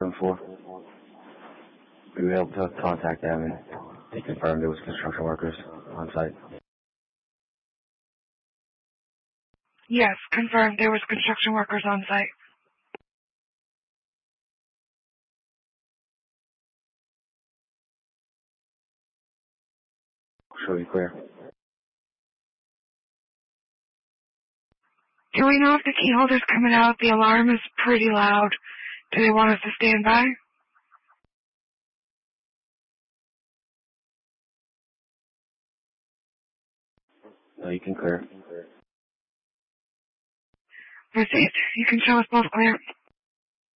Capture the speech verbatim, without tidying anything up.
four. We were able to contact them and they confirmed there was construction workers on site. Yes, confirmed there was construction workers on site. Should be clear. Do we know if the key holder's coming out? The alarm is pretty loud. Do they want us to stand by? No, you can clear. Received. You can show us both clear.